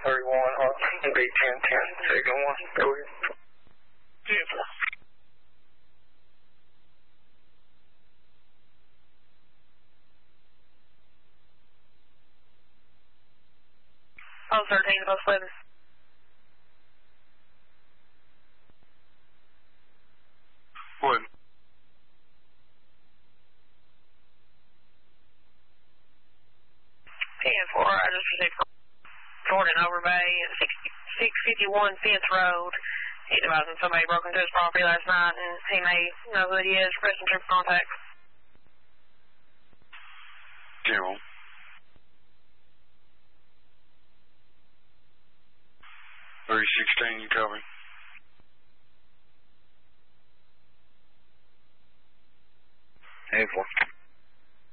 on B1010, signal 1. Go ahead. 10-4. Oh, 13 to post 11. What? 10-4, I just received Jordan Overbay at 651 5th Road. He advised somebody broke into his property last night and he may know who it is. Requesting trip contact. General. 316, you copy?